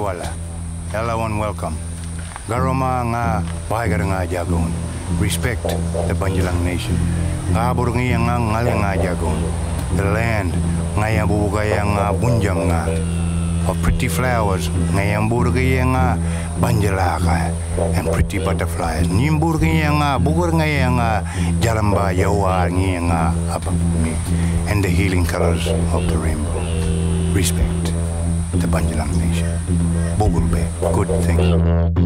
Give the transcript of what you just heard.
wala. Everyone welcome. Garoma nga bahagar nga jagon. Respect the Banjalang nation. Kabur nga ngaling nga jagon. The land nga yang bubugay nga bunjam nga. Of pretty flowers nga yang burgay nga banjalaka and pretty butterflies. Nimburgay nga bugur nga yang jaramba yawa nga apapumi and the healing colors of the rainbow. Respect the Banjalang nation. Bogulbe, good thing.